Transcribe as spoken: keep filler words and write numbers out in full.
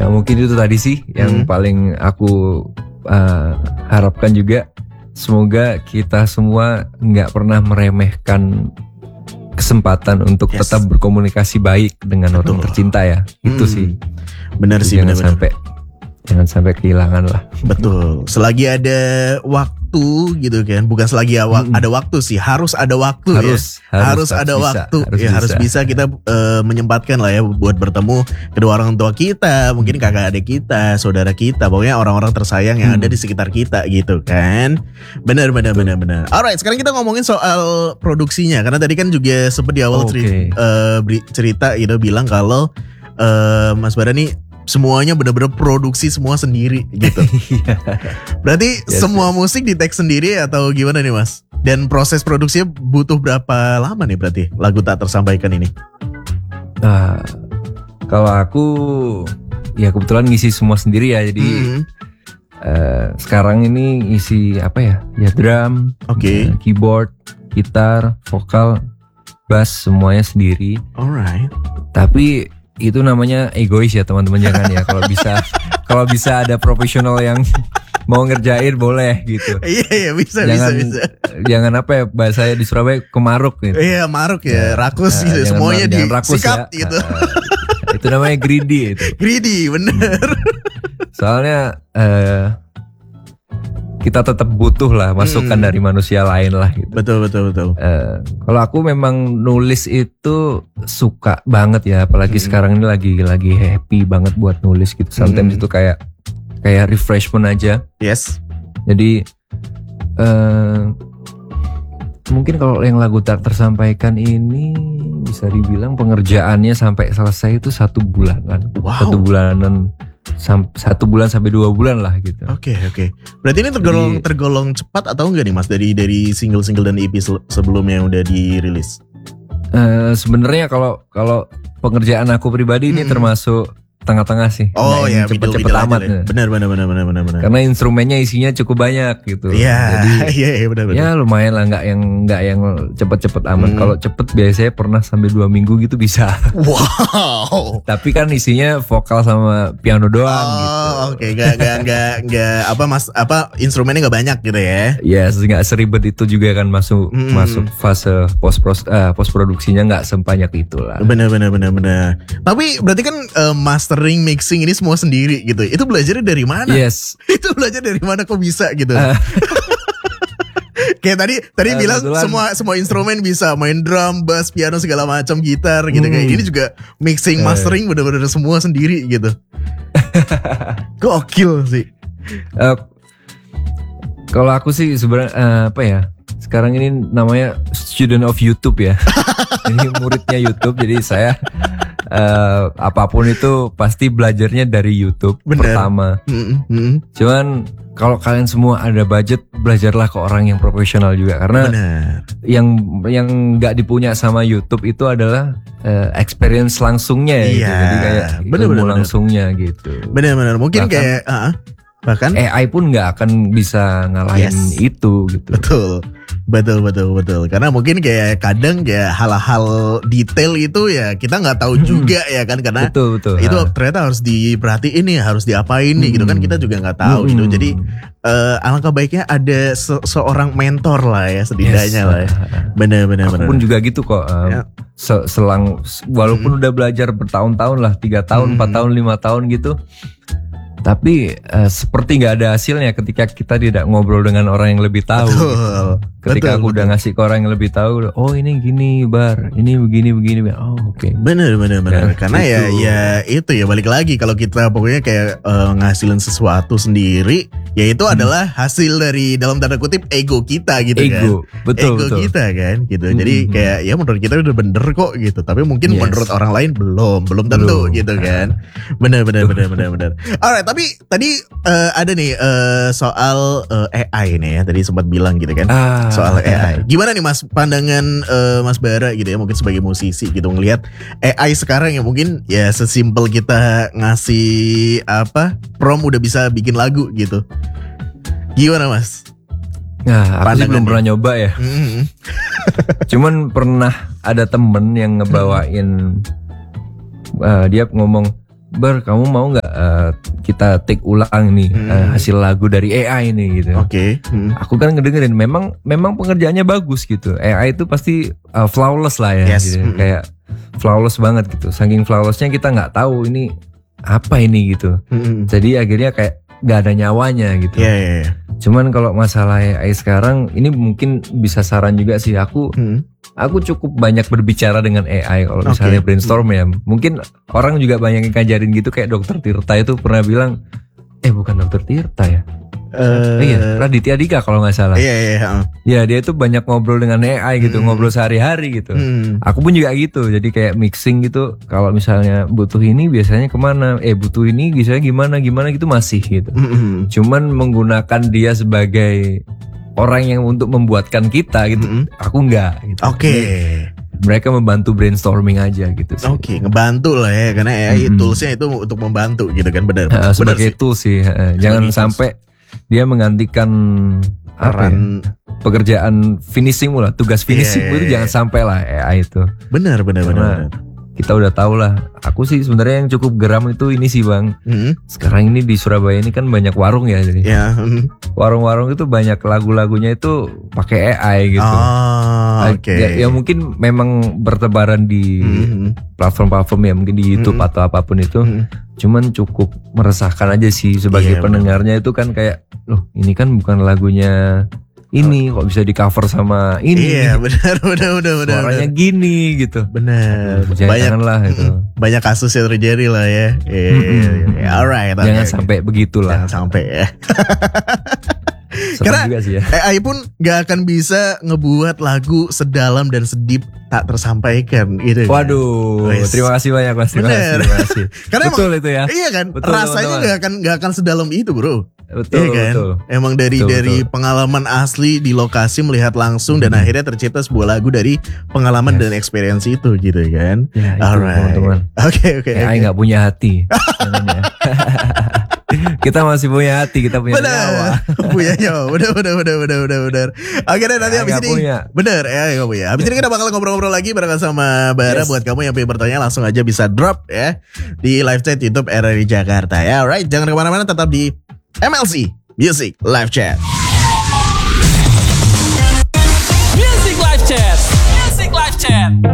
Ya mungkin itu tadi sih yang Hmm. paling aku uh, harapkan juga. Semoga kita semua nggak pernah meremehkan kesempatan untuk Yes. tetap berkomunikasi baik dengan orang Betul. tercinta ya. Itu Hmm. sih. Benar sih, Jangan benar-benar. sampai jangan sampai kehilangan lah. Betul. Selagi ada waktu gitu kan, bukan selagi awa- Mm-mm. ada waktu sih, harus ada waktu Harus, ya. harus, Harus, harus ada bisa, waktu. harus ya harus bisa. bisa kita eh, menyempatkan lah ya buat bertemu kedua orang tua kita, mungkin kakak adik kita, saudara kita, pokoknya orang-orang tersayang yang Hmm. ada di sekitar kita gitu kan. Benar benar benar benar. Alright, sekarang kita ngomongin soal produksinya karena tadi kan juga sempat di awal Oke. ceri- eh, beri- cerita gitu bilang kalau eh, Mas Bara nih semuanya benar-benar produksi semua sendiri gitu. Iya. Berarti Yes, semua yes. musik di tag sendiri atau gimana nih Mas? Dan proses produksinya butuh berapa lama nih berarti lagu tak tersampaikan ini? Nah, kalau aku ya kebetulan ngisi semua sendiri ya. Jadi Hmm, eh, sekarang ini isi apa ya? Ya drum, Oke. eh, keyboard, gitar, vokal, bass semuanya sendiri. Alright. Tapi itu namanya egois ya teman-teman, jangan ya. Kalau bisa kalau bisa ada profesional yang mau ngerjain boleh gitu. Iya iya bisa Jangan bisa bisa. jangan apa ya bahasanya di Surabaya kemaruk gitu. Iya maruk ya, rakus Nah, gitu jangan- semuanya jangan rakus disikat ya. gitu. Nah, itu namanya greedy itu. Greedy bener. Soalnya eh, kita tetap butuh lah masukan Hmm. dari manusia lain lah gitu. Betul betul betul. Eh, kalau aku memang nulis itu suka banget ya, apalagi Hmm. sekarang ini lagi lagi happy banget buat nulis gitu. Sometimes Hmm. itu kayak kayak refreshment aja. Yes. Jadi eh, mungkin kalau yang lagu tak tersampaikan ini bisa dibilang pengerjaannya sampai selesai itu satu bulanan, Wow. satu bulanan, sam- satu bulan sampai dua bulan lah gitu. Oke oke. Berarti ini tergolong Jadi- tergolong cepat atau enggak nih Mas dari dari single-single dan E P se- sebelumnya yang udah dirilis? Eh, Sebenarnya kalau kalau pengerjaan aku pribadi ini Hmm. termasuk tengah-tengah sih. Oh Nggak yang ya, cepet-cepet middle- middle amat. aja lah ya. ya. Benar benar benar benar benar benar. Karena instrumennya isinya cukup banyak gitu. Iya, Jadi iya iya benar benar. ya lumayan lah, nggak yang nggak yang cepet-cepet amat. Hmm. Kalau cepet biasanya pernah sampai dua minggu gitu bisa. Wow. Tapi kan isinya vokal sama piano doang gitu. Oh, oke, nggak nggak nggak nggak apa mas apa instrumennya nggak banyak gitu ya? Ya nggak seribet itu juga kan masuk Hmm. masuk fase post pros eh, post produksinya nggak sebanyak itulah. Benar benar benar benar. Tapi berarti kan eh, mastering mixing ini semua sendiri gitu. Itu belajarnya dari mana? Yes. Itu belajar dari mana kok bisa gitu? Eh. Kayak tadi tadi Eh, bilang kebetulan- semua semua instrumen bisa main drum, bass, piano segala macam, gitar gitu Hmm. kayak ini juga mixing, Eh. mastering benar-benar semua sendiri gitu. Gokil sih. Eh, kalau aku sih sebenarnya eh, apa ya? Sekarang ini namanya student of YouTube ya. Ini muridnya YouTube, jadi saya eh, apapun itu pasti belajarnya dari YouTube Bener. pertama. Mm, mm, Cuman kalau kalian semua ada budget, belajarlah ke orang yang profesional juga, karena benar. yang yang nggak dipunya sama YouTube itu adalah eh, experience langsungnya ya, gitu. Iya, Jadi kayak bener, ilmu bener, bener. langsungnya gitu. Benar-benar mungkin Bahkan- kayak ah, bahkan A I pun nggak akan bisa ngalahin Yes. itu gitu. betul. Betul betul betul. Karena mungkin kayak kadang kayak hal-hal detail itu ya kita nggak tahu Hmm. juga ya kan karena Betul betul. itu Ah. ternyata harus diperhatiin nih, harus diapain nih gitu kan Hmm. kita juga nggak tahu gitu. Hmm. Jadi eh, alangkah baiknya ada se- seorang mentor lah ya setidaknya Yes. lah ya. Bener bener Aku bener. pun juga gitu kok. um, Ya. se- Selang walaupun udah belajar bertahun-tahun lah, tiga tahun, empat Hmm. tahun, lima tahun gitu. Tapi eh, seperti nggak ada hasilnya ketika kita tidak ngobrol dengan orang yang lebih tahu. Betul. Ketika Betul, aku udah betul. ngasih ke orang yang lebih tahu, oh ini gini bar, ini begini begini. Oh oke. Bener bener bener. Ya, Karena ya gitu. ya itu ya balik lagi kalau kita pokoknya kayak eh, ngasilin sesuatu sendiri, ya itu Hmm. adalah hasil dari dalam tanda kutip ego kita gitu kan. Ego, betul ego betul. kita kan gitu. Hmm, Jadi hmm, kayak ya menurut kita udah bener kok gitu. Tapi mungkin Yes. menurut orang lain belum, belum tentu Belum. gitu kan. Bener bener bener bener bener. Alright, tapi tadi eh, ada nih eh, soal eh, A I nih ya. Tadi sempat bilang gitu kan. Ah, Soal A I. Gimana nih Mas pandangan eh, Mas Bara gitu ya mungkin sebagai musisi gitu ngelihat A I sekarang ya mungkin ya sesimpel kita ngasih apa prom udah bisa bikin lagu gitu. Gimana Mas? Nah, aku sih belum Pandangannya. pernah nyoba ya. Mm-mm. Cuman pernah ada temen yang ngebawain, eh, dia ngomong, Bar kamu mau nggak uh, kita take ulang nih Hmm. uh, hasil lagu dari A I nih gitu. Oke. Hmm. Aku kan ngedengerin memang memang pengerjaannya bagus gitu. A I itu pasti uh, flawless lah ya, Yes. gitu. Mm-mm. Kayak flawless banget gitu. Saking flawlessnya kita nggak tahu ini apa ini gitu. Hmm. Jadi akhirnya kayak nggak ada nyawanya gitu. Iya, iya, iya. Cuman kalau masalah A I sekarang ini mungkin bisa saran juga sih. Aku Hmm. aku cukup banyak berbicara dengan A I kalau misalnya Oke. brainstorm ya. Mungkin orang juga banyak yang ngajarin gitu kayak dokter Tirta itu pernah bilang, eh bukan dokter Tirta ya. Eh, Eh, iya, Raditya Dika kalau nggak salah. Iya, iya, iya. Ya dia itu banyak ngobrol dengan A I gitu, Hmm. ngobrol sehari-hari gitu. Hmm. Aku pun juga gitu, jadi kayak mixing gitu. Kalau misalnya butuh ini biasanya kemana? Eh butuh ini biasanya gimana gimana gitu masih gitu. Hmm. Cuman menggunakan dia sebagai orang yang untuk membuatkan kita gitu. Hmm. Aku nggak. Gitu. Oke. Mereka membantu brainstorming aja gitu sih. Oke, ngebantu lah ya, karena A I Mm-mm. toolsnya itu untuk membantu gitu kan, benar. Uh, benar sebagai sih. tools sih. uh, Jangan tools. sampai dia menggantikan apa ya, Peran, pekerjaan finishingmu lah, tugas finishingmu Iya, itu iya, jangan iya. sampai lah A I itu. benar, benar, benar. Karena benar. kita udah tahu lah. Aku sih sebenarnya yang cukup geram itu ini sih bang. Hmm. Sekarang ini di Surabaya ini kan banyak warung ya, jadi Ya. Hmm. warung-warung itu banyak lagu-lagunya itu pakai A I gitu. Oh, oke. Ya, ya mungkin memang bertebaran di Hmm. platform-platform ya, mungkin di YouTube Mm-mm. atau apapun itu. Hmm. Cuman cukup meresahkan aja sih sebagai Iya, pendengarnya itu kan kayak, loh ini kan bukan lagunya ini, kok bisa di cover sama ini. Iya, benar, benar, benar, benar. Suaranya gini gitu. Benar. Jangan Banyak janganlah itu. banyak kasus yang terjadi lah ya. Iya, Mm-mm. iya, iya. Alright. oke, Jangan oke. sampai begitulah. Jangan sampai ya. Serem Karena- juga sih ya. A I pun gak akan bisa ngebuat lagu sedalam dan sedip tak tersampaikan gitu. kan. Waduh, Wes. terima kasih banyak Mas. Terima kasih, Bener. terima kasih. Karena emang- Betul itu ya. Iya kan, Betul, rasanya teman-teman. gak akan gak akan sedalam itu, bro. Betul, Iya kan? betul. Emang dari Betul, dari betul. pengalaman asli di lokasi melihat langsung dan Hmm. akhirnya tercipta sebuah lagu dari pengalaman Yes. dan experience itu gitu kan. Ya, itu Alright. teman-teman. Oke, oke. A I oke. nggak punya hati. Jangan ya. Kita masih punya hati, kita punya nyawa. Bener, punya nyawa, bener, bener, bener, bener, bener, bener. Oke deh, nanti Ya, habis nggak ini, punya. bener ya, nggak punya. Habis ini kita bakal ngobrol-ngobrol lagi bareng sama Bara. Yes. Buat kamu yang pengen bertanya langsung aja bisa drop ya di live chat YouTube R R I Jakarta ya. Alright, jangan kemana-mana, tetap di M L C Music Live Chat. Music Live Chat. Music Live Chat.